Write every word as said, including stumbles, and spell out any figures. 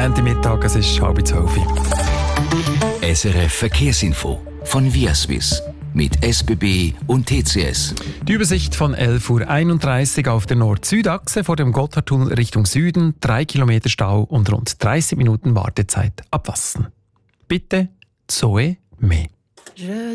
Montagmittag, es ist halb zwölf. S R F Verkehrsinfo von Viaswiss mit S B B und T C S. Die Übersicht von elf Uhr einunddreißig auf der Nord-Süd-Achse vor dem Gotthardtunnel Richtung Süden, drei Kilometer Stau und rund dreißig Minuten Wartezeit ab Wassen. Bitte Zoe Mehr.